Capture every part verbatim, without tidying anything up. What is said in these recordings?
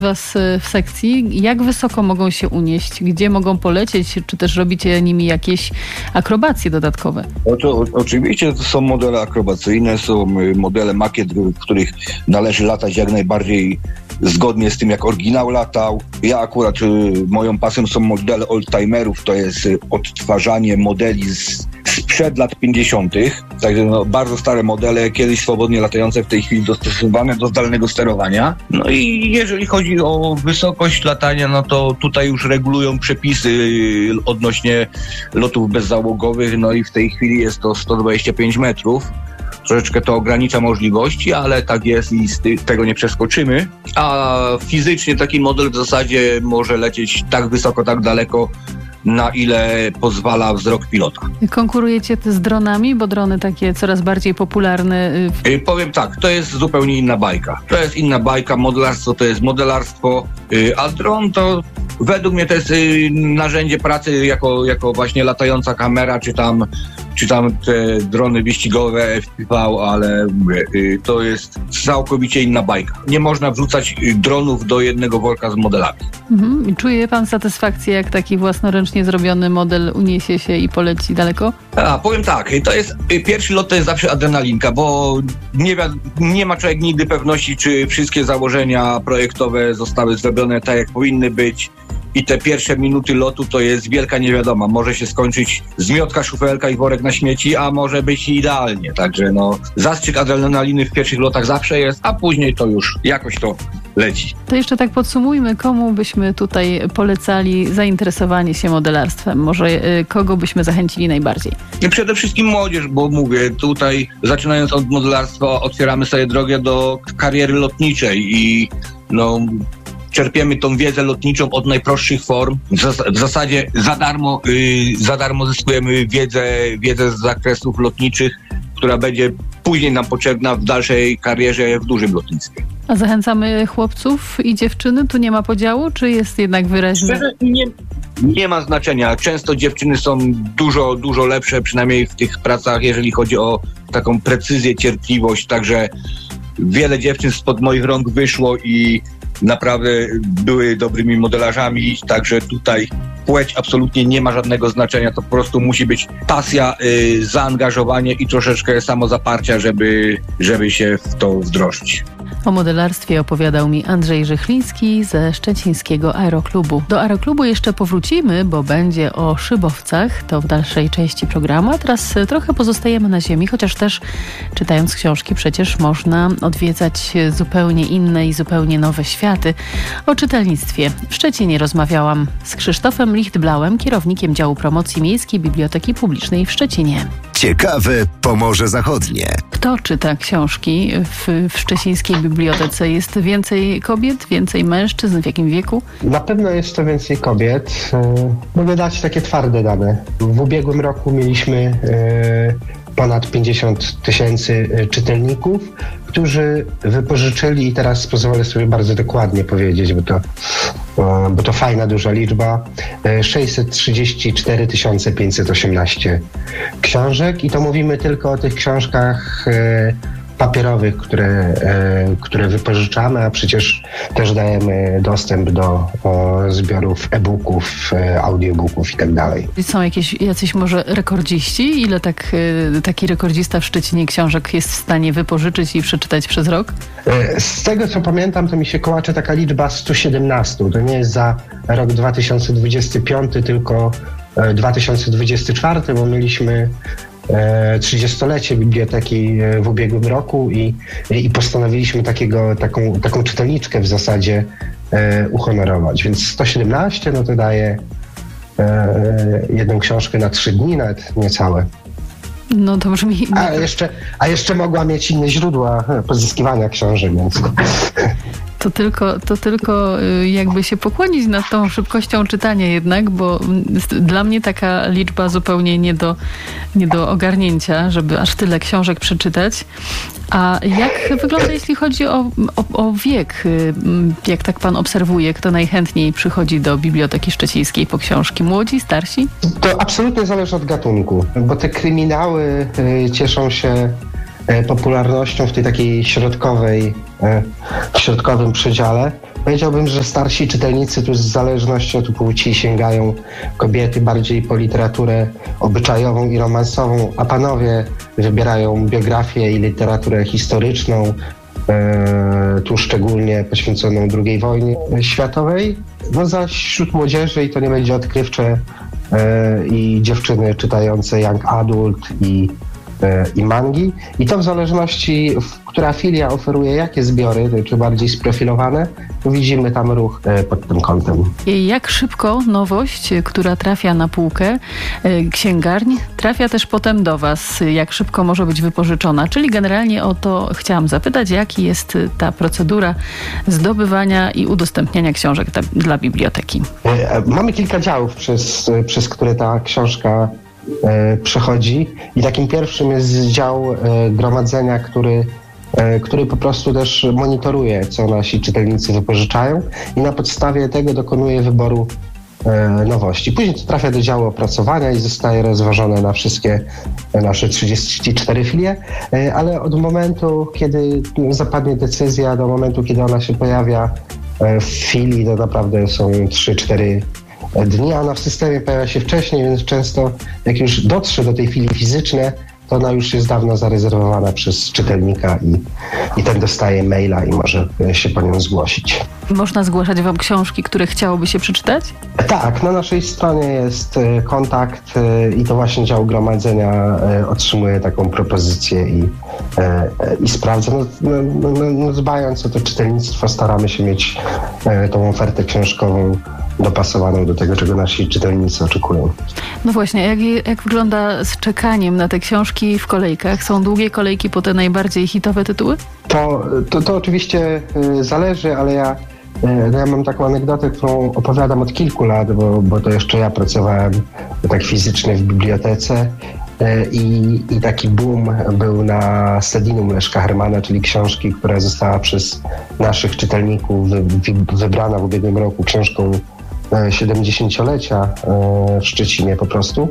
Was w sekcji. Jak wysoko mogą się unieść? Gdzie mogą polecieć? Czy też robicie nimi jakieś akrobacje dodatkowe? O, to, o, oczywiście to są modele akrobacyjne, są modele makiet, w których należy latać jak najbardziej zgodnie z tym, jak oryginał latał. Ja akurat, y, moją pasją są modele oldtimerów, to jest y, odtwarzanie modeli z, sprzed lat pięćdziesiątych. Także no, bardzo stare modele, kiedyś swobodnie latające, w tej chwili dostosowane do zdalnego sterowania. No i jeżeli chodzi o wysokość latania, no to tutaj już regulują przepisy y, odnośnie lotów bezzałogowych, no i w tej chwili jest to sto dwadzieścia pięć metrów. Troszeczkę to ogranicza możliwości, ale tak jest i z tego nie przeskoczymy. A fizycznie taki model w zasadzie może lecieć tak wysoko, tak daleko, na ile pozwala wzrok pilota. Konkurujecie z dronami, bo drony takie coraz bardziej popularne. Yy, powiem tak, to jest zupełnie inna bajka. To jest inna bajka, modelarstwo to jest modelarstwo, yy, a dron to według mnie to jest yy, narzędzie pracy jako, jako właśnie latająca kamera, czy tam czy tam te drony wyścigowe F P V, ale mówię, yy, to jest całkowicie inna bajka. Nie można wrzucać yy, dronów do jednego worka z modelami. Mhm. Czuje pan satysfakcję, jak taki własnoręcznie zrobiony model uniesie się i poleci daleko? A, powiem tak, to jest, pierwszy lot to jest zawsze adrenalinka, bo nie, nie ma człowiek nigdy pewności, czy wszystkie założenia projektowe zostały zrobione tak, jak powinny być. I te pierwsze minuty lotu to jest wielka niewiadoma. Może się skończyć zmiotka, szufelka i worek na śmieci, a może być idealnie. Także no, zastrzyk adrenaliny w pierwszych lotach zawsze jest, a później to już jakoś to leci. To jeszcze tak podsumujmy, komu byśmy tutaj polecali zainteresowanie się modelarstwem? Może y, kogo byśmy zachęcili najbardziej? I przede wszystkim młodzież, bo mówię, tutaj zaczynając od modelarstwa otwieramy sobie drogę do kariery lotniczej i no... czerpiemy tą wiedzę lotniczą od najprostszych form. W zasadzie za darmo, yy, za darmo zyskujemy wiedzę, wiedzę z zakresów lotniczych, która będzie później nam potrzebna w dalszej karierze w dużym lotnictwie. A zachęcamy chłopców i dziewczyny? Tu nie ma podziału, czy jest jednak wyraźnie? Nie, nie ma znaczenia. Często dziewczyny są dużo, dużo lepsze, przynajmniej w tych pracach, jeżeli chodzi o taką precyzję, cierpliwość. Także wiele dziewczyn spod moich rąk wyszło i naprawdę były dobrymi modelarzami, także tutaj płeć absolutnie nie ma żadnego znaczenia, to po prostu musi być pasja, yy, zaangażowanie i troszeczkę samozaparcia, żeby, żeby się w to wdrożyć. O modelarstwie opowiadał mi Andrzej Żychliński ze szczecińskiego Aeroklubu. Do Aeroklubu jeszcze powrócimy, bo będzie o szybowcach, to w dalszej części programu, a teraz trochę pozostajemy na ziemi, chociaż też czytając książki przecież można odwiedzać zupełnie inne i zupełnie nowe światy. O czytelnictwie w Szczecinie rozmawiałam z Krzysztofem Lichtblauem, kierownikiem działu promocji Miejskiej Biblioteki Publicznej w Szczecinie. Ciekawe Pomorze Zachodnie. Kto czyta książki w, w szczecińskiej bibliotece? Jest więcej kobiet, więcej mężczyzn? W jakim wieku? Na pewno jest to więcej kobiet. Mogę dać takie twarde dane. W ubiegłym roku mieliśmy ponad pięćdziesiąt tysięcy czytelników, którzy wypożyczyli, i teraz pozwolę sobie bardzo dokładnie powiedzieć, bo to, bo to fajna, duża liczba, sześćset trzydzieści cztery tysiące pięćset osiemnaście książek i to mówimy tylko o tych książkach papierowych, które, e, które wypożyczamy, a przecież też dajemy dostęp do o, zbiorów e-booków, e, audiobooków i tak dalej. Są jakieś, jacyś może rekordziści? Ile tak, e, taki rekordzista w Szczecinie książek jest w stanie wypożyczyć i przeczytać przez rok? E, z tego, co pamiętam, to mi się kołacze taka liczba sto siedemnaście. To nie jest za rok dwa tysiące dwudziesty piąty, tylko e, dwa tysiące dwudziesty czwarty, bo mieliśmy trzydziestolecie biblioteki w ubiegłym roku i, i postanowiliśmy takiego, taką, taką czytelniczkę w zasadzie e, uhonorować. Więc sto siedemnaście, no to daje e, jedną książkę na trzy dni, nawet niecałe. No to brzmi... A jeszcze, a jeszcze mogła mieć inne źródła pozyskiwania książek, więc... To tylko, to tylko jakby się pokłonić nad tą szybkością czytania jednak, bo dla mnie taka liczba zupełnie nie do, nie do ogarnięcia, żeby aż tyle książek przeczytać. A jak wygląda, jeśli chodzi o, o, o wiek? Jak tak pan obserwuje, kto najchętniej przychodzi do Biblioteki Szczecińskiej po książki? Młodzi, starsi? To absolutnie zależy od gatunku, bo te kryminały cieszą się popularnością w tej takiej środkowej, w środkowym przedziale. Powiedziałbym, że starsi czytelnicy tu z zależności od płci sięgają kobiety bardziej po literaturę obyczajową i romansową, a panowie wybierają biografię i literaturę historyczną, e, tu szczególnie poświęconą drugiej wojnie światowej. No zaś wśród młodzieży, i to nie będzie odkrywcze, e, i dziewczyny czytające young adult i i mangi. I to w zależności, która filia oferuje jakie zbiory, czy bardziej sprofilowane, to widzimy tam ruch pod tym kątem. Jak szybko nowość, która trafia na półkę księgarni, trafia też potem do Was? Jak szybko może być wypożyczona? Czyli generalnie o to chciałam zapytać, jaki jest ta procedura zdobywania i udostępniania książek dla biblioteki? Mamy kilka działów, przez, przez które ta książka przechodzi i takim pierwszym jest dział gromadzenia, który, który po prostu też monitoruje, co nasi czytelnicy wypożyczają i na podstawie tego dokonuje wyboru nowości. Później to trafia do działu opracowania i zostaje rozważone na wszystkie nasze trzydzieści cztery filie, ale od momentu, kiedy zapadnie decyzja, do momentu, kiedy ona się pojawia w filii, to naprawdę są trzy cztery dni, a ona w systemie pojawia się wcześniej, więc często jak już dotrze do tej chwili fizycznej, to ona już jest dawno zarezerwowana przez czytelnika i, i ten dostaje maila i może się po nią zgłosić. Można zgłaszać Wam książki, które chciałoby się przeczytać? Tak, na naszej stronie jest kontakt i to właśnie dział gromadzenia otrzymuje taką propozycję i, i sprawdza. No, no, no, no, dbając o to czytelnictwo, staramy się mieć tą ofertę książkową dopasowaną do tego, czego nasi czytelnicy oczekują. No właśnie, jak, jak wygląda z czekaniem na te książki w kolejkach? Są długie kolejki po te najbardziej hitowe tytuły? To, to, to oczywiście y, zależy, ale ja, y, no ja mam taką anegdotę, którą opowiadam od kilku lat, bo, bo to jeszcze ja pracowałem tak fizycznie w bibliotece y, i, i taki boom był na Sedinum Leszka Hermana, czyli książki, która została przez naszych czytelników wy, wy, wybrana w ubiegłym roku książką siedemdziesięciolecia w Szczecinie po prostu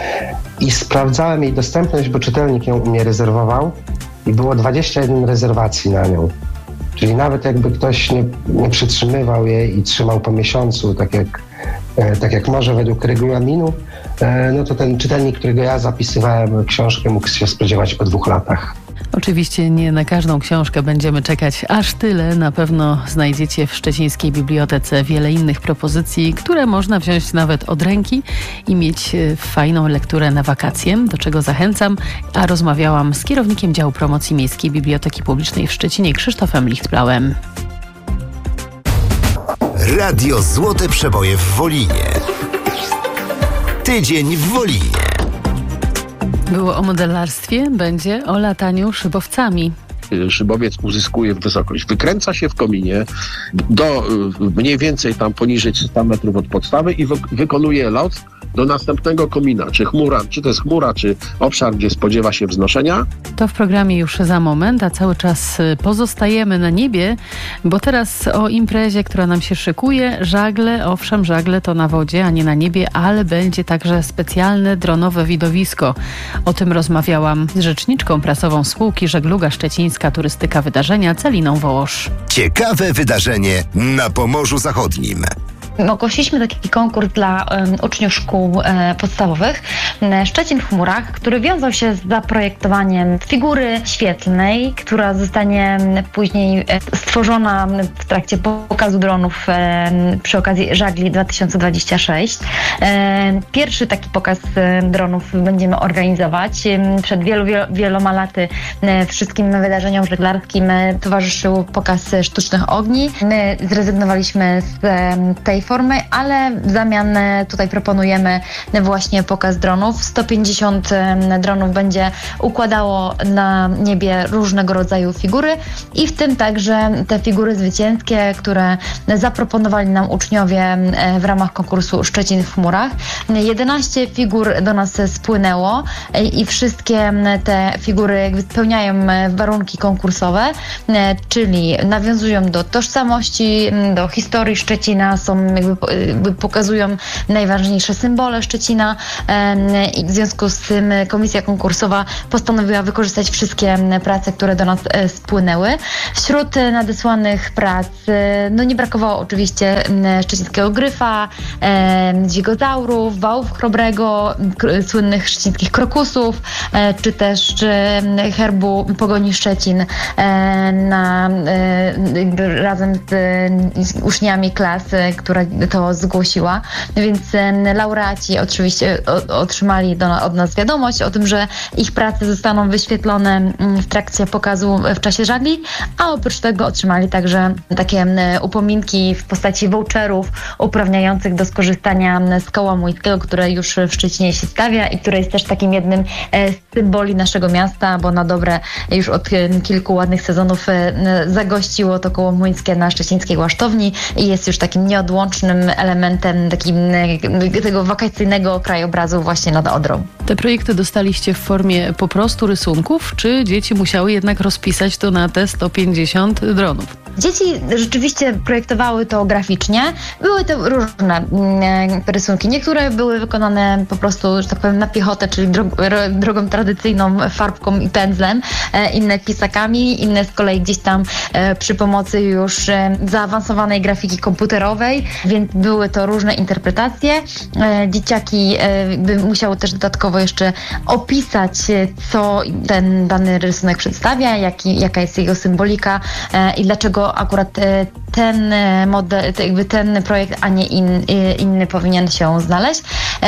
i sprawdzałem jej dostępność, bo czytelnik ją u mnie rezerwował i było dwadzieścia jeden rezerwacji na nią. Czyli nawet jakby ktoś nie, nie przytrzymywał jej i trzymał po miesiącu, tak jak, tak jak może według regulaminu, no to ten czytelnik, którego ja zapisywałem książkę, mógł się spodziewać po dwóch latach. Oczywiście nie na każdą książkę będziemy czekać aż tyle. Na pewno znajdziecie w szczecińskiej bibliotece wiele innych propozycji, które można wziąć nawet od ręki i mieć fajną lekturę na wakacje, do czego zachęcam. A rozmawiałam z kierownikiem działu promocji Miejskiej Biblioteki Publicznej w Szczecinie, Krzysztofem Lichtblauem. Radio Złote Przeboje w Wolinie. Tydzień w Wolinie. Było o modelarstwie, będzie o lataniu szybowcami. Szybowiec uzyskuje wysokość, wykręca się w kominie do mniej więcej tam poniżej trzysta metrów od podstawy i wy- wykonuje lot do następnego komina, czy chmura, czy to jest chmura, czy obszar, gdzie spodziewa się wznoszenia. To w programie już za moment, a cały czas pozostajemy na niebie, bo teraz o imprezie, która nam się szykuje. Żagle, owszem, żagle to na wodzie, a nie na niebie, ale będzie także specjalne dronowe widowisko. O tym rozmawiałam z rzeczniczką prasową spółki Żegluga Szczecińska Turystyka Wydarzenia, Celiną Wołosz. Ciekawe wydarzenie na Pomorzu Zachodnim. Ogłosiliśmy taki konkurs dla um, uczniów szkół um, podstawowych Szczecin w chmurach, który wiązał się z zaprojektowaniem figury świetlnej, która zostanie później stworzona w trakcie pokazu dronów um, przy okazji Żagli dwa tysiące dwadzieścia sześć. Um, pierwszy taki pokaz um, dronów będziemy organizować. Um, przed wielu, wielu, wieloma laty um, wszystkim wydarzeniom żeglarskim um, towarzyszył pokaz sztucznych ogni. My zrezygnowaliśmy z um, tej formy, ale w zamian tutaj proponujemy właśnie pokaz dronów. sto pięćdziesiąt dronów będzie układało na niebie różnego rodzaju figury i w tym także te figury zwycięskie, które zaproponowali nam uczniowie w ramach konkursu Szczecin w chmurach. jedenaście figur do nas spłynęło i wszystkie te figury spełniają warunki konkursowe, czyli nawiązują do tożsamości, do historii Szczecina, są jakby, jakby pokazują najważniejsze symbole Szczecina i w związku z tym komisja konkursowa postanowiła wykorzystać wszystkie prace, które do nas spłynęły. Wśród nadesłanych prac no nie brakowało oczywiście szczecińskiego gryfa, dźwigozaurów, wałów chrobrego, słynnych szczecińskich krokusów, czy też herbu Pogoni Szczecin na, razem z uczniami klasy, która to zgłosiła. Więc laureaci oczywiście otrzymali do, od nas wiadomość o tym, że ich prace zostaną wyświetlone w trakcie pokazu w czasie żagli, a oprócz tego otrzymali także takie upominki w postaci voucherów uprawniających do skorzystania z koła młyńskiego, które już w Szczecinie się stawia i które jest też takim jednym z symboli naszego miasta, bo na dobre już od kilku ładnych sezonów zagościło to koło młyńskie na szczecińskiej Łasztowni i jest już takim nieodłącznym elementem takim tego wakacyjnego krajobrazu właśnie nad Odrą. Te projekty dostaliście w formie po prostu rysunków, czy dzieci musiały jednak rozpisać to na te sto pięćdziesiąt dronów? Dzieci rzeczywiście projektowały to graficznie. Były to różne mm, rysunki. Niektóre były wykonane po prostu, że tak powiem, na piechotę, czyli drog- drogą tradycyjną, farbką i pędzlem, e, inne pisakami, inne z kolei gdzieś tam e, przy pomocy już e, zaawansowanej grafiki komputerowej, więc były to różne interpretacje. E, dzieciaki e, by musiały też dodatkowo jeszcze opisać, co ten dany rysunek przedstawia, jaki, jaka jest jego symbolika e, i dlaczego akurat ten model, jakby ten projekt, a nie in, inny powinien się znaleźć.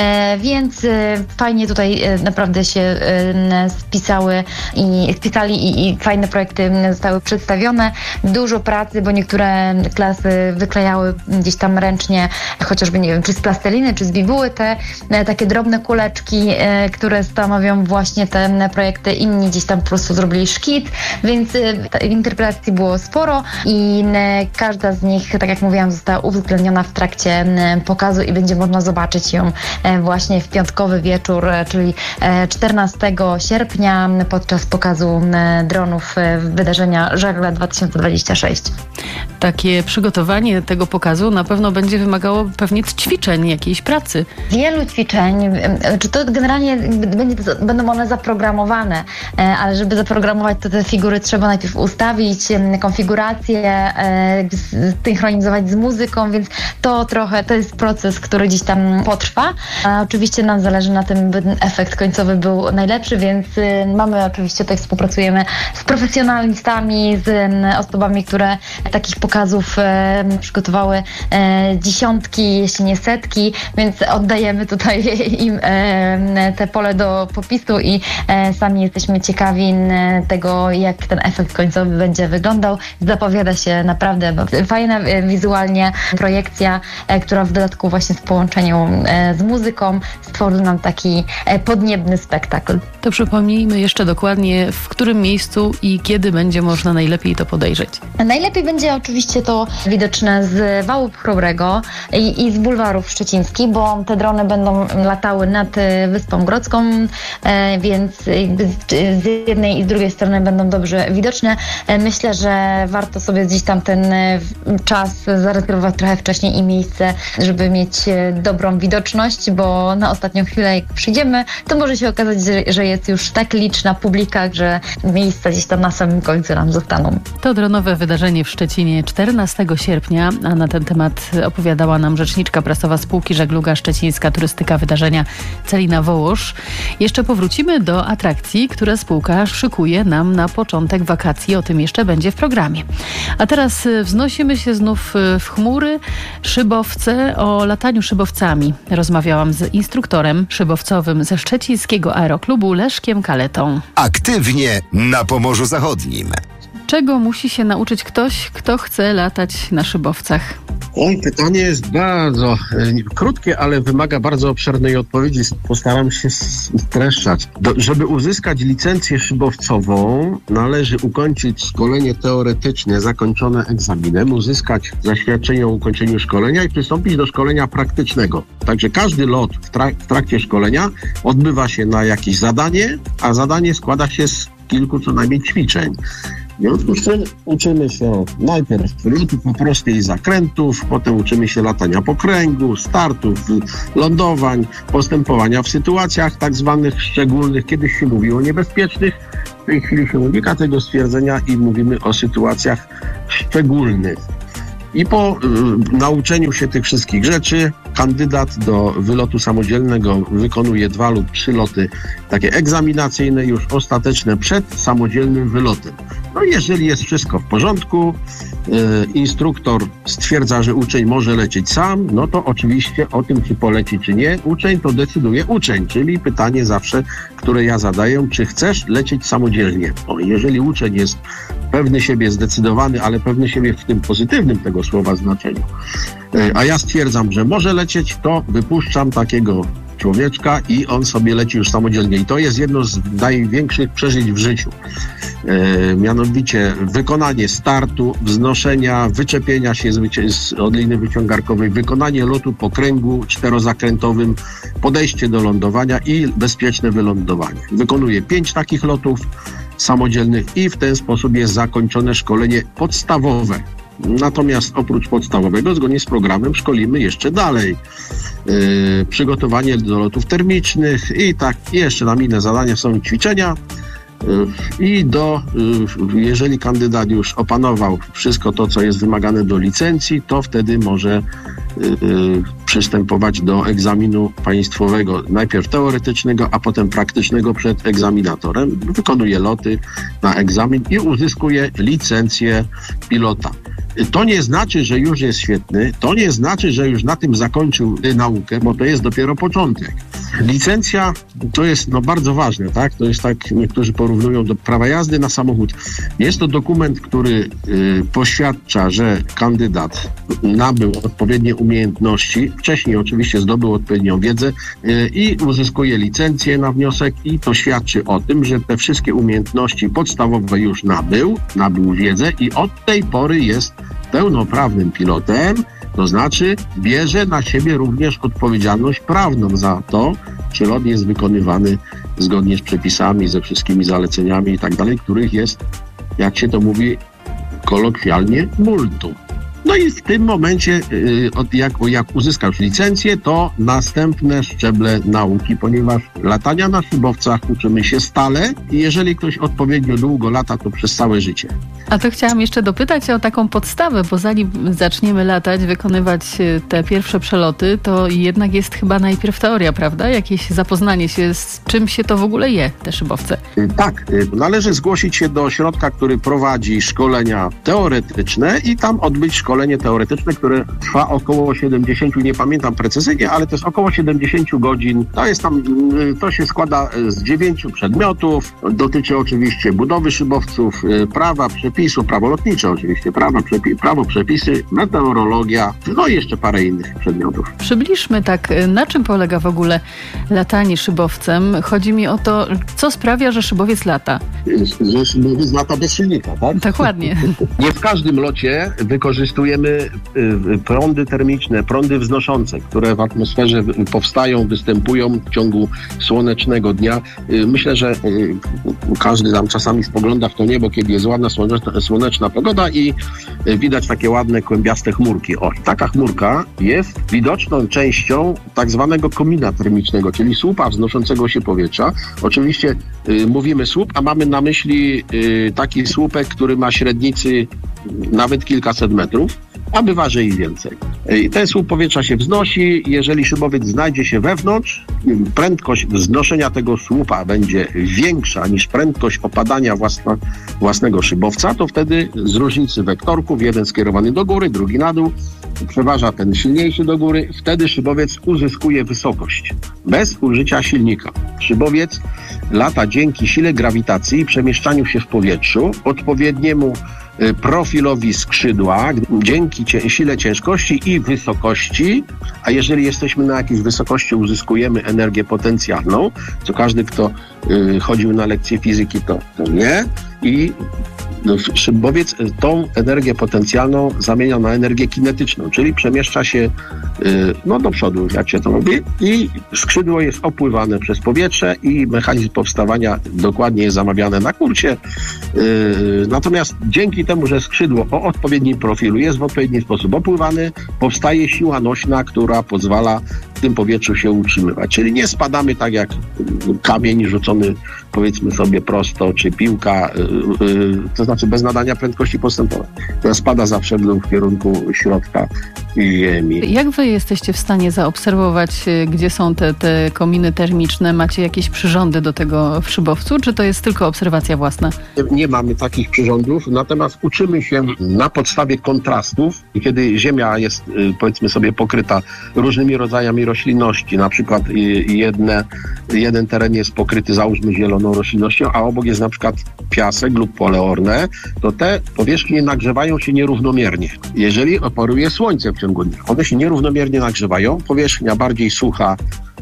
Więc fajnie tutaj naprawdę się spisały i spisali i, i fajne projekty zostały przedstawione. Dużo pracy, bo niektóre klasy wyklejały gdzieś tam ręcznie, chociażby nie wiem, czy z plasteliny, czy z bibuły te takie drobne kuleczki, które stanowią właśnie te projekty. Inni gdzieś tam po prostu zrobili szkit, więc interpretacji było sporo i każda z nich, tak jak mówiłam, została uwzględniona w trakcie pokazu i będzie można zobaczyć ją właśnie w piątkowy wieczór, czyli czternastego sierpnia podczas pokazu dronów wydarzenia Żagle dwa tysiące dwadzieścia sześć. Takie przygotowanie tego pokazu na pewno będzie wymagało pewnie ćwiczeń, jakiejś pracy. Wielu ćwiczeń. Czy to generalnie będzie, będą one zaprogramowane, ale żeby zaprogramować to te figury trzeba najpierw ustawić konfigurację, synchronizować z muzyką, więc to trochę, to jest proces, który gdzieś tam potrwa. A oczywiście nam zależy na tym, by ten efekt końcowy był najlepszy, więc mamy oczywiście, tutaj współpracujemy z profesjonalistami, z osobami, które takich pokazów e, przygotowały e, dziesiątki, jeśli nie setki, więc oddajemy tutaj im e, te pole do popisu i e, sami jesteśmy ciekawi e, tego, jak ten efekt końcowy będzie wyglądał. Zapowiada się naprawdę fajna wizualnie projekcja, e, która w dodatku właśnie w połączeniu e, z muzyką stworzy nam taki e, podniebny spektakl. To przypomnijmy jeszcze dokładnie, w którym miejscu i kiedy będzie można najlepiej to podejrzeć. Najlepiej będzie oczywiście to widoczne z wału chrobrego i, i z bulwarów szczecińskich, bo te drony będą latały nad Wyspą Grodzką, e, więc z jednej i z drugiej strony będą dobrze widoczne. E, myślę, że warto sobie gdzieś tam ten czas zarezerwować trochę wcześniej i miejsce, żeby mieć dobrą widoczność, bo na ostatnią chwilę jak przyjdziemy, to może się okazać, że, że jest już tak liczna publika, że miejsca gdzieś tam na samym końcu nam zostaną. To dronowe wydarzenie w Szczecinie czternastego sierpnia, a na ten temat opowiadała nam rzeczniczka prasowa spółki Żegluga Szczecińska Turystyka Wydarzenia Celina Wołosz. Jeszcze powrócimy do atrakcji, które spółka szykuje nam na początek wakacji. O tym jeszcze będzie w programie. A teraz wznosimy się znów w chmury. Szybowce, o lataniu szybowcami. Rozmawiałam z instruktorem szybowcowym ze szczecińskiego aeroklubu Leszkiem Kaletą. Aktywnie na Pomorzu Zachodnim. Czego musi się nauczyć ktoś, kto chce latać na szybowcach? Oj, pytanie jest bardzo e, krótkie, ale wymaga bardzo obszernej odpowiedzi. Postaram się streszczać. Do, żeby uzyskać licencję szybowcową, należy ukończyć szkolenie teoretyczne zakończone egzaminem, uzyskać zaświadczenie o ukończeniu szkolenia i przystąpić do szkolenia praktycznego. Także każdy lot w, trak- w trakcie szkolenia odbywa się na jakieś zadanie, a zadanie składa się z kilku co najmniej ćwiczeń. W związku z czym uczymy się najpierw lotów po prostej zakrętów, potem uczymy się latania po kręgu, startów, lądowań, postępowania w sytuacjach tak zwanych szczególnych. Kiedyś się mówiło niebezpiecznych, w tej chwili się unika tego stwierdzenia i mówimy o sytuacjach szczególnych. I po y, nauczeniu się tych wszystkich rzeczy kandydat do wylotu samodzielnego wykonuje dwa lub trzy loty takie egzaminacyjne, już ostateczne przed samodzielnym wylotem. No i jeżeli jest wszystko w porządku, y, instruktor stwierdza, że uczeń może lecieć sam, no to oczywiście o tym, czy poleci, czy nie, uczeń to decyduje uczeń, czyli pytanie zawsze, które ja zadaję, czy chcesz lecieć samodzielnie? O, jeżeli uczeń jest pewny siebie, zdecydowany, ale pewny siebie w tym pozytywnym tego słowa znaczeniu, a ja stwierdzam, że może lecieć, to wypuszczam takiego człowieczka i on sobie leci już samodzielnie. I to jest jedno z największych przeżyć w życiu. E, mianowicie wykonanie startu, wznoszenia, wyczepienia się z, wyci- z odliny wyciągarkowej, wykonanie lotu po kręgu czterozakrętowym, podejście do lądowania i bezpieczne wylądowanie. Wykonuje pięć takich lotów samodzielnych i w ten sposób jest zakończone szkolenie podstawowe. Natomiast oprócz podstawowego, zgodnie z programem, szkolimy jeszcze dalej. Yy, przygotowanie do lotów termicznych i tak, i jeszcze nam inne zadania są, ćwiczenia. Yy, I do, yy, jeżeli kandydat już opanował wszystko to, co jest wymagane do licencji, to wtedy może yy, przystępować do egzaminu państwowego, najpierw teoretycznego, a potem praktycznego przed egzaminatorem. Wykonuje loty na egzamin i uzyskuje licencję pilota. To nie znaczy, że już jest świetny, to nie znaczy, że już na tym zakończył naukę, bo to jest dopiero początek. Licencja to jest no, bardzo ważne, tak? To jest tak, niektórzy porównują do prawa jazdy na samochód. Jest to dokument, który y, poświadcza, że kandydat nabył odpowiednie umiejętności, wcześniej oczywiście zdobył odpowiednią wiedzę y, i uzyskuje licencję na wniosek i to świadczy o tym, że te wszystkie umiejętności podstawowe już nabył, nabył wiedzę i od tej pory jest pełnoprawnym pilotem, to znaczy bierze na siebie również odpowiedzialność prawną za to, czy lot jest wykonywany zgodnie z przepisami, ze wszystkimi zaleceniami i tak dalej, których jest, jak się to mówi kolokwialnie, multum. No i w tym momencie, jak, jak uzyskasz licencję, to następne szczeble nauki, ponieważ latania na szybowcach uczymy się stale i jeżeli ktoś odpowiednio długo lata, to przez całe życie. A to chciałam jeszcze dopytać o taką podstawę, bo zanim zaczniemy latać, wykonywać te pierwsze przeloty, to jednak jest chyba najpierw teoria, prawda? Jakieś zapoznanie się, z czym się to w ogóle je, te szybowce. Tak, należy zgłosić się do ośrodka, który prowadzi szkolenia teoretyczne i tam odbyć szkolenie teoretyczne, które trwa około siedemdziesiąt, nie pamiętam precyzyjnie, ale to jest około siedemdziesiąt godzin. To jest tam, to się składa z dziewięciu przedmiotów. Dotyczy oczywiście budowy szybowców, prawa, przepisu, prawo lotnicze oczywiście, prawa, przepi- prawo, przepisy, meteorologia, no i jeszcze parę innych przedmiotów. Przybliżmy tak, na czym polega w ogóle latanie szybowcem. Chodzi mi o to, co sprawia, że szybowiec lata. Że szybowiec lata bez silnika, tak? Dokładnie. Nie w każdym locie wykorzystujemy prądy termiczne, prądy wznoszące, które w atmosferze powstają, występują w ciągu słonecznego dnia. Myślę, że każdy tam czasami spogląda w to niebo, kiedy jest ładna słoneczna, słoneczna pogoda i widać takie ładne, kłębiaste chmurki. O, taka chmurka jest widoczną częścią tak zwanego komina termicznego, czyli słupa wznoszącego się powietrza. Oczywiście y, mówimy słup, a mamy na myśli y, taki słupek, który ma średnicy nawet kilkaset metrów, a bywa, że i więcej. Ten słup powietrza się wznosi, jeżeli szybowiec znajdzie się wewnątrz, prędkość wznoszenia tego słupa będzie większa niż prędkość opadania własna, własnego szybowca, to wtedy z różnicy wektorków, jeden skierowany do góry, drugi na dół, przeważa ten silniejszy do góry, wtedy szybowiec uzyskuje wysokość bez użycia silnika. Szybowiec lata dzięki sile grawitacji i przemieszczaniu się w powietrzu, odpowiedniemu profilowi skrzydła, dzięki cie- sile ciężkości i wysokości, a jeżeli jesteśmy na jakiejś wysokości, uzyskujemy energię potencjalną, co każdy, kto y, chodził na lekcje fizyki, to, to wie, i szybowiec tą energię potencjalną zamienia na energię kinetyczną, czyli przemieszcza się no, do przodu, jak się to robi, i skrzydło jest opływane przez powietrze i mechanizm powstawania dokładnie jest zamawiany na kurcie. Natomiast dzięki temu, że skrzydło o odpowiednim profilu jest w odpowiedni sposób opływany, powstaje siła nośna, która pozwala w tym powietrzu się utrzymywać. Czyli nie spadamy tak jak kamień rzucony, powiedzmy sobie prosto, czy piłka, yy, yy, to znaczy bez nadania prędkości postępowej, która spada zawsze w kierunku środka ziemi. Jak wy jesteście w stanie zaobserwować, gdzie są te, te kominy termiczne? Macie jakieś przyrządy do tego w szybowcu, czy to jest tylko obserwacja własna? Nie, nie mamy takich przyrządów, natomiast uczymy się na podstawie kontrastów, kiedy ziemia jest, powiedzmy sobie, pokryta różnymi rodzajami roślinności, na przykład jedne, jeden teren jest pokryty, załóżmy, zieloną roślinnością, a obok jest na przykład piasek lub pole orne, to te powierzchnie nagrzewają się nierównomiernie. Jeżeli operuje słońce w ciągu dnia, one się nierównomiernie nagrzewają, powierzchnia bardziej sucha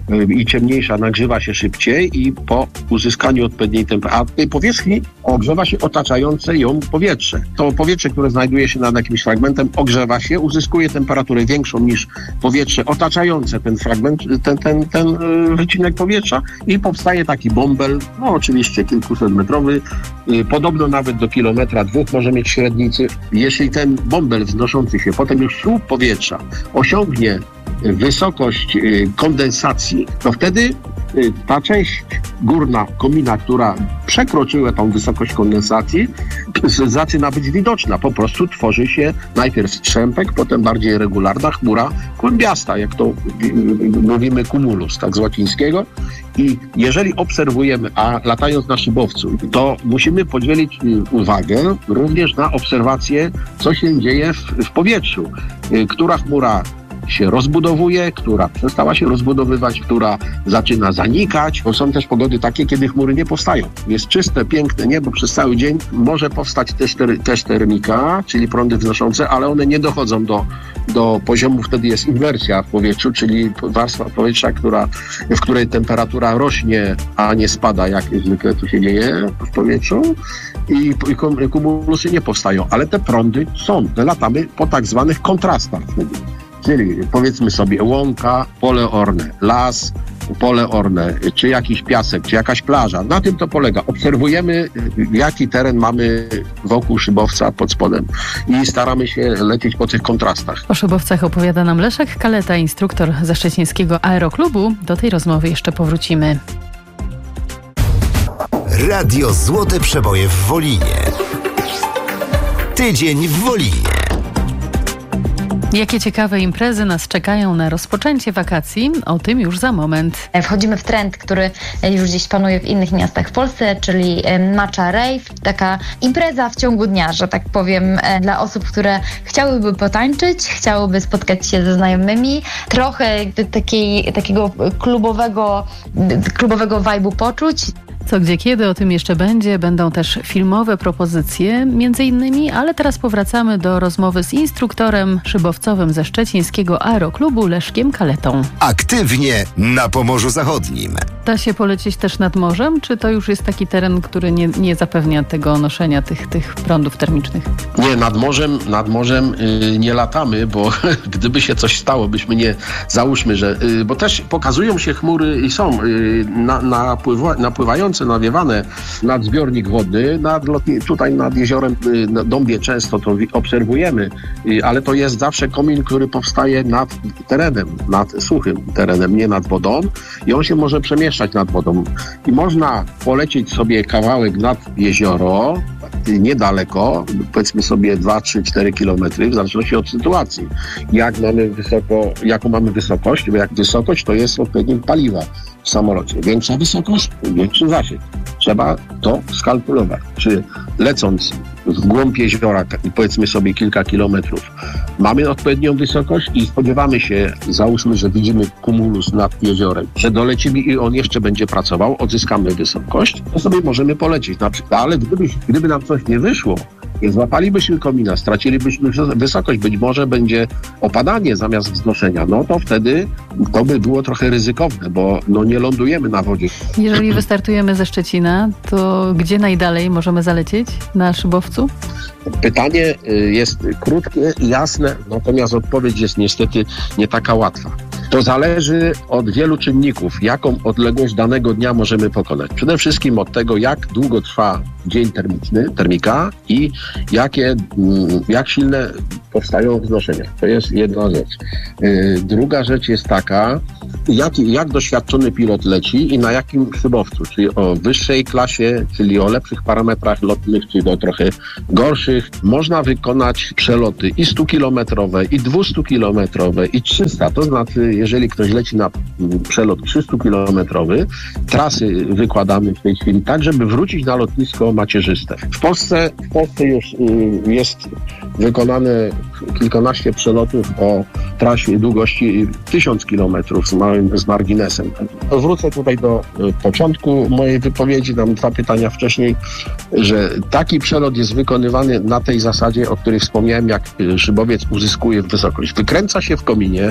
i ciemniejsza nagrzewa się szybciej i po uzyskaniu odpowiedniej temperatury, a tej powierzchni ogrzewa się otaczające ją powietrze. To powietrze, które znajduje się nad jakimś fragmentem, ogrzewa się, uzyskuje temperaturę większą niż powietrze otaczające ten fragment, ten, ten, ten wycinek powietrza i powstaje taki bąbel, no oczywiście kilkusetmetrowy, podobno nawet do kilometra, dwóch może mieć średnicy. Jeśli ten bąbel wznoszący się, potem już słup powietrza osiągnie wysokość kondensacji, to wtedy ta część górna komina, która przekroczyła tą wysokość kondensacji, zaczyna być widoczna. Po prostu tworzy się najpierw strzępek, potem bardziej regularna chmura kłębiasta, jak to mówimy cumulus, tak z łacińskiego. I jeżeli obserwujemy, a latając na szybowcu, to musimy podzielić uwagę również na obserwację, co się dzieje w, w powietrzu. Która chmura się rozbudowuje, która przestała się rozbudowywać, która zaczyna zanikać, bo są też pogody takie, kiedy chmury nie powstają. Jest czyste, piękne niebo przez cały dzień. Może powstać też, ter- też termika, czyli prądy wznoszące, ale one nie dochodzą do, do poziomu, wtedy jest inwersja w powietrzu, czyli warstwa powietrza, która, w której temperatura rośnie, a nie spada, jak zwykle tu się dzieje w powietrzu, i, i kumulusy nie powstają, ale te prądy są. Latamy po tak zwanych kontrastach wtedy. Czyli powiedzmy sobie łąka, pole orne, las, pole orne, czy jakiś piasek, czy jakaś plaża. Na tym to polega. Obserwujemy, jaki teren mamy wokół szybowca pod spodem i staramy się lecieć po tych kontrastach. O szybowcach opowiada nam Leszek Kaleta, instruktor ze szczecińskiego Aeroklubu. Do tej rozmowy jeszcze powrócimy. Radio Złote Przeboje w Wolinie. Tydzień w Wolinie. Jakie ciekawe imprezy nas czekają na rozpoczęcie wakacji? O tym już za moment. Wchodzimy w trend, który już gdzieś panuje w innych miastach w Polsce, czyli matcha rave. Taka impreza w ciągu dnia, że tak powiem, dla osób, które chciałyby potańczyć, chciałyby spotkać się ze znajomymi, trochę takiej, takiego klubowego, klubowego vibe'u poczuć. Co, gdzie, kiedy, o tym jeszcze będzie. Będą też filmowe propozycje, między innymi, ale teraz powracamy do rozmowy z instruktorem szybowcowym ze szczecińskiego Aeroklubu, Leszkiem Kaletą. Aktywnie na Pomorzu Zachodnim. Da się polecieć też nad morzem, czy to już jest taki teren, który nie, nie zapewnia tego noszenia tych, tych prądów termicznych? Nie, nad morzem, nad morzem yy, nie latamy, bo gdyby się coś stało, byśmy nie, załóżmy, że, yy, bo też pokazują się chmury i są yy, na, napływa, napływające, nawiewane nad zbiornik wodny, nad lotni- tutaj nad jeziorem yy, na Dąbie często to obserwujemy, yy, ale to jest zawsze komin, który powstaje nad terenem, nad suchym terenem, nie nad wodą i on się może przemieszczać nad wodą. I można polecieć sobie kawałek nad jezioro, niedaleko, powiedzmy sobie dwa, trzy, cztery kilometry, w zależności od sytuacji. Jak mamy wysoko, jaką mamy wysokość, bo jak wysokość to jest odpowiednik paliwa w samolocie. Większa wysokość, większy zasięg. Trzeba to skalkulować. Czy lecąc w głąb jeziora, powiedzmy sobie kilka kilometrów, mamy odpowiednią wysokość i spodziewamy się, załóżmy, że widzimy cumulus nad jeziorem, że dolecimy i on jeszcze będzie pracował, odzyskamy wysokość, to sobie możemy polecieć na przykład. Ale gdyby, gdyby nam coś nie wyszło Nie złapalibyśmy komina, stracilibyśmy wysokość, być może będzie opadanie zamiast wznoszenia, no to wtedy to by było trochę ryzykowne, bo no nie lądujemy na wodzie. Jeżeli wystartujemy ze Szczecina, to gdzie najdalej możemy zalecieć na szybowcu? Pytanie jest krótkie i jasne, natomiast odpowiedź jest niestety nie taka łatwa. To zależy od wielu czynników, jaką odległość danego dnia możemy pokonać. Przede wszystkim od tego, jak długo trwa dzień termiczny, termika i jakie, jak silne powstają wznoszenia. To jest jedna rzecz. Druga rzecz jest taka, jak, jak doświadczony pilot leci i na jakim szybowcu, czyli o wyższej klasie, czyli o lepszych parametrach lotnych, czyli o trochę gorszych. Można wykonać przeloty i stukilometrowe, i dwustukilometrowe, i trzysta. To znaczy, jeżeli ktoś leci na przelot trzystukilometrowy, trasy wykładamy w tej chwili tak, żeby wrócić na lotnisko macierzyste. W Polsce, w Polsce już y, jest wykonane kilkanaście przelotów o trasie długości tysiąc kilometrów z małym z marginesem. Wrócę tutaj do y, początku mojej wypowiedzi, tam dwa pytania wcześniej, że taki przelot jest wykonywany na tej zasadzie, o której wspomniałem, jak y, szybowiec uzyskuje wysokość. Wykręca się w kominie y,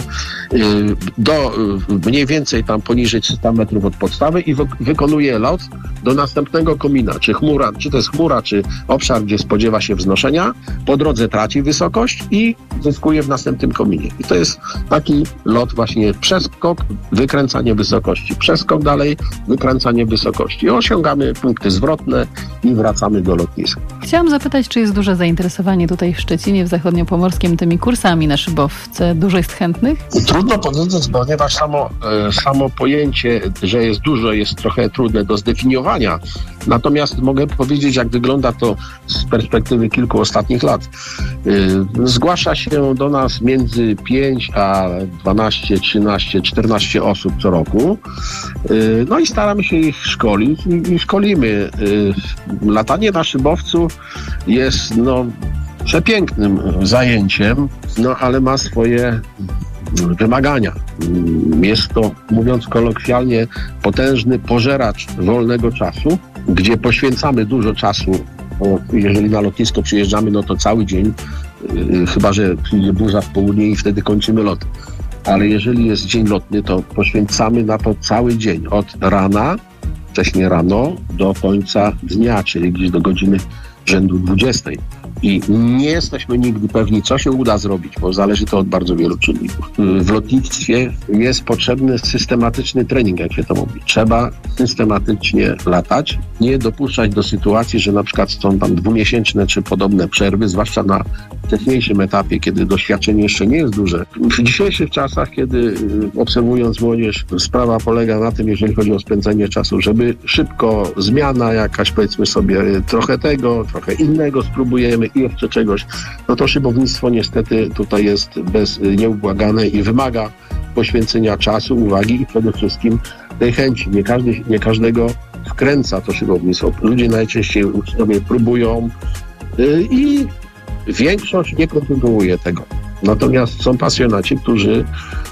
do y, mniej więcej tam poniżej trzysta metrów od podstawy i wy, wykonuje lot do następnego komina, czy chmura, czy to jest chmura, czy obszar, gdzie spodziewa się wznoszenia, po drodze traci wysokość i zyskuje w następnym kominie. I to jest taki lot właśnie przeskok, wykręcanie wysokości. Przeskok dalej, wykręcanie wysokości. I osiągamy punkty zwrotne i wracamy do lotniska. Chciałam zapytać, czy jest duże zainteresowanie tutaj w Szczecinie, w Zachodniopomorskim, tymi kursami na szybowce? Dużo jest chętnych? Trudno powiedzieć, ponieważ samo, samo pojęcie, że jest dużo, jest trochę trudne do zdefiniowania. Natomiast mogę powiedzieć, jak wygląda to z perspektywy kilku ostatnich lat. Zgłasza się do nas między pięć a dwanaście, trzynaście, czternaście osób co roku. No i staramy się ich szkolić i szkolimy. Latanie na szybowcu jest no, przepięknym zajęciem, no ale ma swoje wymagania. Jest to, mówiąc kolokwialnie, potężny pożeracz wolnego czasu, gdzie poświęcamy dużo czasu. Bo jeżeli na lotnisko przyjeżdżamy, no to cały dzień, yy, chyba że przyjdzie burza w południe i wtedy kończymy lot. Ale jeżeli jest dzień lotny, to poświęcamy na to cały dzień. Od rana, wcześniej rano, do końca dnia, czyli gdzieś do godziny rzędu dwudziestej. I nie jesteśmy nigdy pewni, co się uda zrobić, bo zależy to od bardzo wielu czynników. W lotnictwie jest potrzebny systematyczny trening, jak się to mówi. Trzeba systematycznie latać, nie dopuszczać do sytuacji, że na przykład są tam dwumiesięczne czy podobne przerwy, zwłaszcza na wcześniejszym etapie, kiedy doświadczenie jeszcze nie jest duże. W dzisiejszych czasach, kiedy obserwując młodzież, sprawa polega na tym, jeżeli chodzi o spędzenie czasu, żeby szybko zmiana jakaś, powiedzmy sobie, trochę tego, trochę innego spróbujemy i jeszcze czegoś, no to szybownictwo niestety tutaj jest bez, nieubłagane i wymaga poświęcenia czasu, uwagi i przede wszystkim tej chęci. Nie, każdy, nie każdego wkręca to szybownictwo. Ludzie najczęściej sobie próbują yy, i większość nie kontynuuje tego. Natomiast są pasjonaci, którzy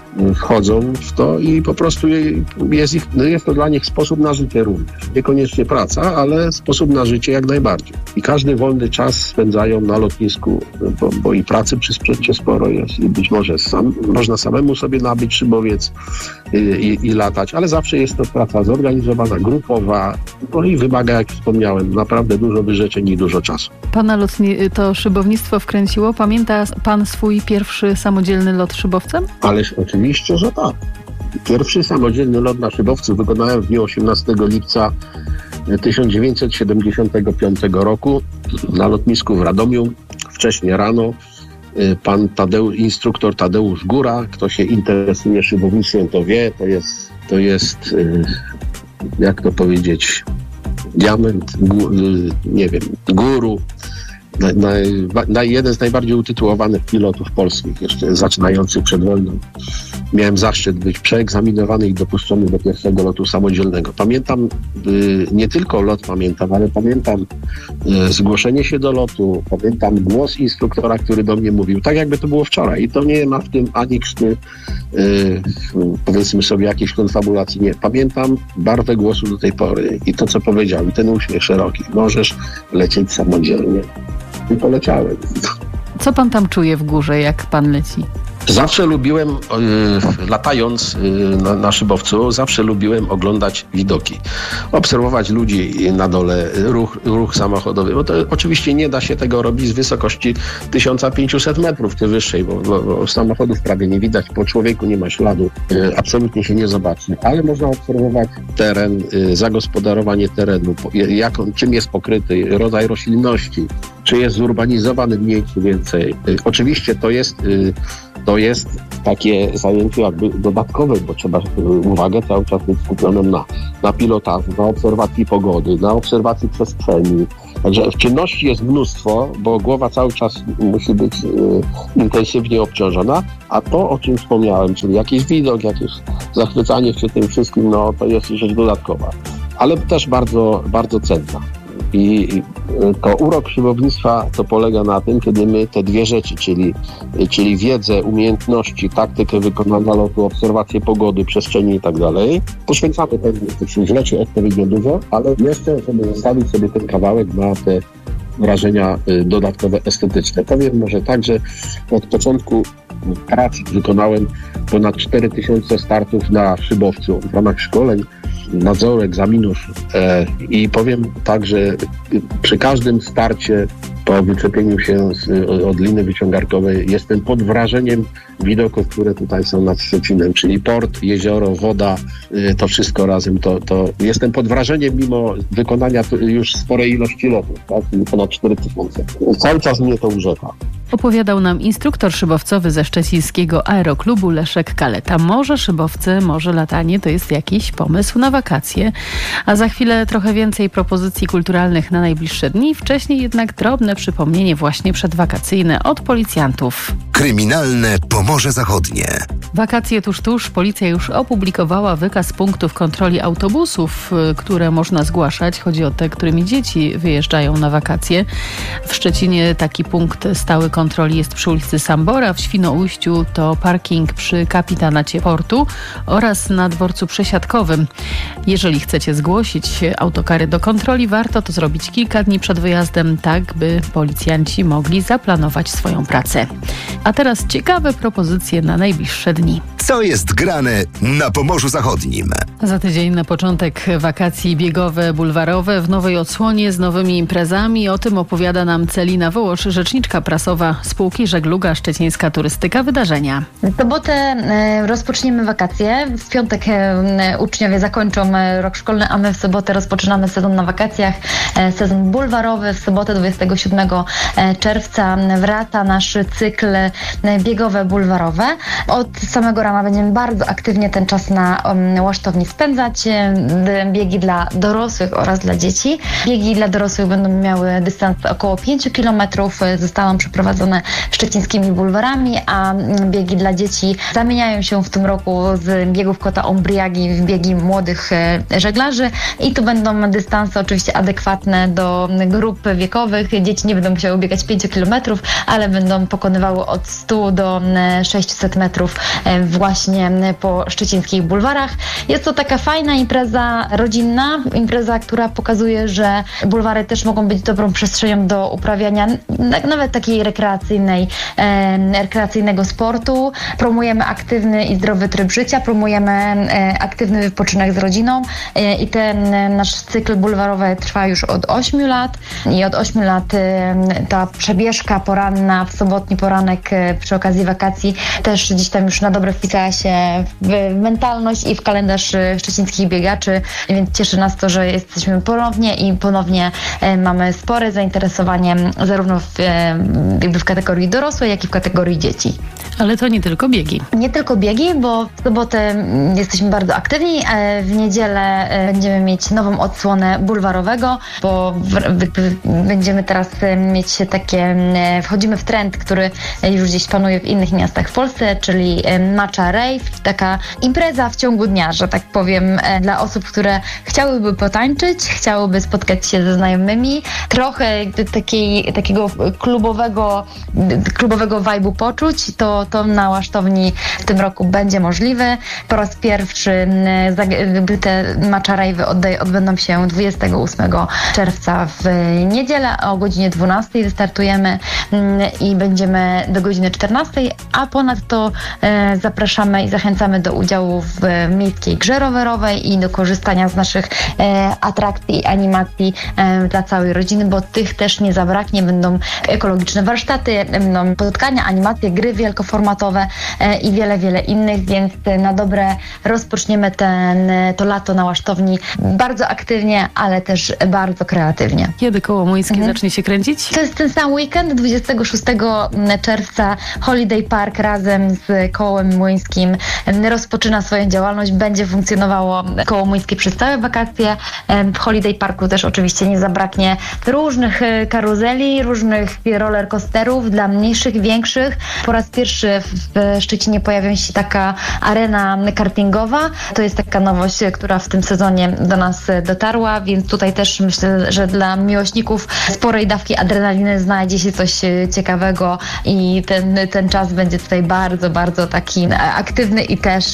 wchodzą w to i po prostu jest, ich, no jest to dla nich sposób na życie również. Niekoniecznie praca, ale sposób na życie jak najbardziej. I każdy wolny czas spędzają na lotnisku, bo, bo i pracy przy sprzęcie sporo jest i być może sam, można samemu sobie nabyć szybowiec i, i, i latać, ale zawsze jest to praca zorganizowana, grupowa, no i wymaga, jak wspomniałem, naprawdę dużo wyrzeczeń i dużo czasu. Pana lotni- to szybownictwo wkręciło? Pamięta pan swój pierwszy samodzielny lot szybowcem? Ależ oczywiście. Oczywiście, że tak. Pierwszy samodzielny lot na szybowcu wykonałem w dniu osiemnastego lipca tysiąc dziewięćset siedemdziesiątego piątego roku na lotnisku w Radomiu. Wcześniej rano pan Tadeusz, instruktor Tadeusz Góra, kto się interesuje szybownictwem, to wie, to jest, to jest jak to powiedzieć, diament, nie wiem, guru. Na, na, na jeden z najbardziej utytułowanych pilotów polskich, jeszcze zaczynających przed wojną. Miałem zaszczyt być przeegzaminowany i dopuszczony do pierwszego lotu samodzielnego. Pamiętam, y, nie tylko lot pamiętam, ale pamiętam y, zgłoszenie się do lotu, pamiętam głos instruktora, który do mnie mówił, tak jakby to było wczoraj. I to nie ma w tym ani krzty, y, powiedzmy sobie, jakiejś konfabulacji. Nie. Pamiętam barwę głosu do tej pory i to, co powiedział, i ten uśmiech szeroki. Możesz lecieć samodzielnie. i poleciałem. Co pan tam czuje w górze, jak pan leci? Zawsze lubiłem, y, latając y, na, na szybowcu, zawsze lubiłem oglądać widoki. Obserwować ludzi na dole, ruch, ruch samochodowy, bo to oczywiście nie da się tego robić z wysokości tysiąc pięćset metrów czy wyższej, bo, bo, bo samochodów prawie nie widać, po człowieku nie ma śladu, y, absolutnie się nie zobaczy, ale można obserwować teren, y, zagospodarowanie terenu, jak on, czym jest pokryty, rodzaj roślinności, czy jest zurbanizowany mniej czy więcej. Y, oczywiście to jest y, To jest takie zajęcie jakby dodatkowe, bo trzeba uwagę cały czas być skupionym na, na pilotażu, na obserwacji pogody, na obserwacji przestrzeni. Także czynności jest mnóstwo, bo głowa cały czas musi być y, intensywnie obciążona, a to, o czym wspomniałem, czyli jakiś widok, jakieś zachwycanie się tym wszystkim, no to jest rzecz dodatkowa, ale też bardzo, bardzo cenna. I to urok szybownictwa to polega na tym, kiedy my te dwie rzeczy, czyli, czyli wiedzę, umiejętności, taktykę wykonania lotu, obserwację pogody, przestrzeni i tak dalej, poświęcamy temu rzeczy odpowiednio dużo, ale jeszcze, żeby zostawić sobie ten kawałek na te wrażenia dodatkowe, estetyczne. Powiem może tak, że od początku pracy wykonałem ponad cztery tysiące startów na szybowcu w ramach szkoleń, nadzoru, egzaminów e, i powiem tak, że przy każdym starcie po wyczepieniu się z, od liny wyciągarkowej jestem pod wrażeniem widoków, które tutaj są nad Szczecinem, czyli port, jezioro, woda, y, to wszystko razem, to, to jestem pod wrażeniem mimo wykonania już sporej ilości lotów, tak? Ponad cztery tysiące. Cały czas mnie to urzeka. Opowiadał nam instruktor szybowcowy ze szczecińskiego aeroklubu Leszek Kaleta. Może szybowce, może latanie to jest jakiś pomysł na wakacje. A za chwilę trochę więcej propozycji kulturalnych na najbliższe dni. Wcześniej jednak drobne przypomnienie właśnie przedwakacyjne od policjantów. Kryminalne Pomorze Zachodnie. Wakacje tuż, tuż. Policja już opublikowała wykaz punktów kontroli autobusów, które można zgłaszać. Chodzi o te, którymi dzieci wyjeżdżają na wakacje. W Szczecinie taki punkt stały kontroli jest przy ulicy Sambora, w Świnoujściu to parking przy kapitanacie portu oraz na dworcu przesiadkowym. Jeżeli chcecie zgłosić autokary do kontroli, warto to zrobić kilka dni przed wyjazdem, tak by policjanci mogli zaplanować swoją pracę. A teraz ciekawe propozycje na najbliższe dni. Co jest grane na Pomorzu Zachodnim? Za tydzień na początek wakacji biegowe, bulwarowe w nowej odsłonie z nowymi imprezami. O tym opowiada nam Celina Wołosz, rzeczniczka prasowa spółki Żegluga Szczecińska Turystyka Wydarzenia. W sobotę e, rozpoczniemy wakacje. W piątek e, uczniowie zakończą e, rok szkolny, a my w sobotę rozpoczynamy sezon na wakacjach. E, sezon bulwarowy. W sobotę dwudziestego siódmego czerwca wraca nasz cykl e, biegowe, bulwarowe. Od samego rana będziemy bardzo aktywnie ten czas na um, łasztowni spędzać. E, biegi dla dorosłych oraz dla dzieci. Biegi dla dorosłych będą miały dystans około pięć kilometrów. E, zostaną przeprowadzone szczecińskimi bulwarami, a biegi dla dzieci zamieniają się w tym roku z biegów Kota Ombriagi w biegi młodych żeglarzy i tu będą dystanse oczywiście adekwatne do grup wiekowych. Dzieci nie będą musiały biegać pięć kilometrów, ale będą pokonywały od stu do sześciuset metrów właśnie po szczecińskich bulwarach. Jest to taka fajna impreza rodzinna, impreza, która pokazuje, że bulwary też mogą być dobrą przestrzenią do uprawiania nawet takiej rekreacyjnej, e, rekreacyjnego sportu. Promujemy aktywny i zdrowy tryb życia, promujemy e, aktywny wypoczynek z rodziną e, i ten e, nasz cykl bulwarowy trwa już od ośmiu lat i od ośmiu lat e, ta przebieżka poranna w sobotni poranek e, przy okazji wakacji też gdzieś tam już na dobre wpisała się w mentalność i w kalendarz e, szczecińskich biegaczy, więc cieszy nas to, że jesteśmy ponownie i ponownie e, mamy spore zainteresowanie zarówno w e, jakby w kategorii dorosłej, jak i w kategorii dzieci. Ale to nie tylko biegi. Nie tylko biegi, bo w sobotę jesteśmy bardzo aktywni. W niedzielę będziemy mieć nową odsłonę bulwarowego, bo w, w, będziemy teraz mieć takie, wchodzimy w trend, który już gdzieś panuje w innych miastach w Polsce, czyli matcha rave, taka impreza w ciągu dnia, że tak powiem, dla osób, które chciałyby potańczyć, chciałyby spotkać się ze znajomymi, trochę takiej, takiego klubowego, klubowego vibe'u poczuć, to to, to na Łasztowni w tym roku będzie możliwe. Po raz pierwszy te matcha rave'y odbędą się dwudziestego ósmego czerwca w niedzielę o godzinie dwunastej wystartujemy i będziemy do godziny czternastej, a ponadto e, zapraszamy i zachęcamy do udziału w miejskiej grze rowerowej i do korzystania z naszych e, atrakcji i animacji e, dla całej rodziny, bo tych też nie zabraknie. Będą ekologiczne warsztaty, będą spotkania, animacje, gry wielkoformatowe e, i wiele, wiele innych, więc na dobre rozpoczniemy ten, to lato na Łasztowni bardzo aktywnie, ale też bardzo kreatywnie. Kiedy Koło Młyńskie Mhm. zacznie się kręcić? To jest ten sam weekend, dwudziestego szóstego czerwca Holiday Park razem z Kołem Młyńskim rozpoczyna swoją działalność. Będzie funkcjonowało Koło Młyńskie przez całe wakacje. W Holiday Parku też oczywiście nie zabraknie różnych karuzeli, różnych roller coasterów dla mniejszych, większych. Po raz pierwszy w Szczecinie pojawi się taka arena kartingowa. To jest taka nowość, która w tym sezonie do nas dotarła, więc tutaj też myślę, że dla miłośników sporej dawki adrenaliny znajdzie się coś ciekawego i ten, ten czas będzie tutaj bardzo, bardzo taki aktywny i też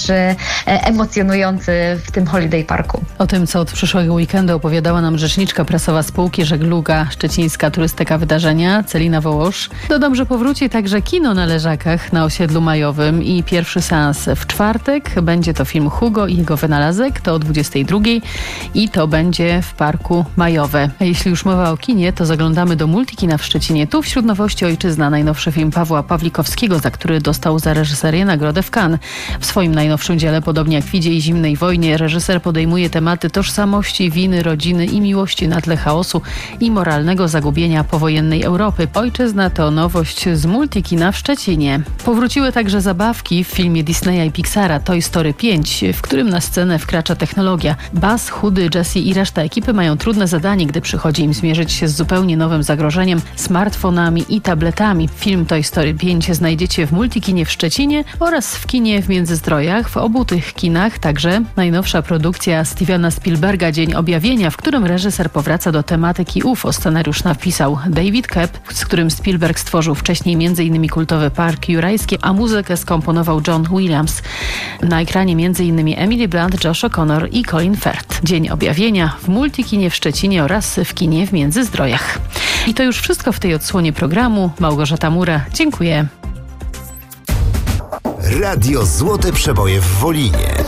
emocjonujący w tym Holiday Parku. O tym, co od przyszłego weekendu opowiadała nam rzeczniczka prasowa spółki Żegluga Szczecińska Turystyka Wydarzenia, Celina Wołosz. Dodam, że powróci także kino na Leżakach na osiedlu majowym i pierwszy seans w czwartek. Będzie to film Hugo i jego wynalazek, to o dwudziestej drugiej i to będzie w Parku Majowe. A jeśli już mowa o kinie, to zaglądamy do Multikina w Szczecinie. Tu wśród nowości Ojczyzna, najnowszy film Pawła Pawlikowskiego, za który dostał za reżyserię nagrodę w Cannes. W swoim najnowszym dziele, podobnie jak w Idzie i Zimnej Wojnie, reżyser podejmuje tematy tożsamości, winy, rodziny i miłości na tle chaosu i moralnego zagubienia powojennej Europy. Ojczyzna to nowość z Multikina w Szczecinie. Powróciły także zabawki w filmie Disneya i Pixara Toy Story pięć, w którym na scenę wkracza technologia. Buzz, Chudy, Jessie i reszta ekipy mają trudne zadanie, gdy przychodzi im zmierzyć się z zupełnie nowym zagrożeniem, smartfonami i tabletami. Film Toy Story pięć znajdziecie w Multikinie w Szczecinie oraz w kinie w Międzyzdrojach. W obu tych kinach także najnowsza produkcja Stevena Spielberga Dzień Objawienia, w którym reżyser powraca do tematyki U F O. Scenariusz napisał David Koepp, z którym Spielberg stworzył wcześniej między innymi kultowy Park Jurajski, a muzykę skomponował John Williams. Na ekranie między innymi Emily Blunt, Josh O'Connor i Colin Firth. Dzień Objawienia w Multikinie w Szczecinie oraz w kinie w Międzyzdrojach. I to już wszystko w tej odsłonie programu. Małgorzata Mura, dziękuję. Radio Złote Przeboje w Wolinie.